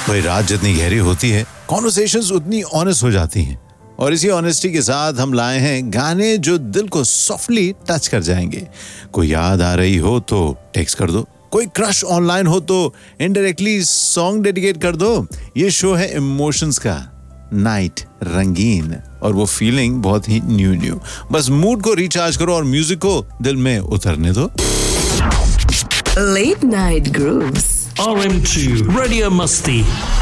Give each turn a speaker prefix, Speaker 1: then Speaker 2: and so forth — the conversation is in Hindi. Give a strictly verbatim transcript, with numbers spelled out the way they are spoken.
Speaker 1: भाई रात जितनी गहरी होती है, कॉन्वर्सेशंस उतनी ऑनेस्ट हो जाती हैं। और इसी ऑनेस्टी के साथ हम लाए हैं गाने जो दिल को सॉफ्टली टच कर जाएंगे। कोई याद आ रही हो तो टेक्स्ट कर दो, कोई क्रश ऑनलाइन हो तो इनडायरेक्टली सॉन्ग डेडिकेट कर दो। ये शो है इमोशंस का, नाइट रंगीन, और वो फीलिंग बहुत ही न्यू न्यू। बस मूड को रिचार्ज करो और म्यूजिक को दिल में उतरने दो।
Speaker 2: Late Night Grooves
Speaker 3: R M two Radio Musty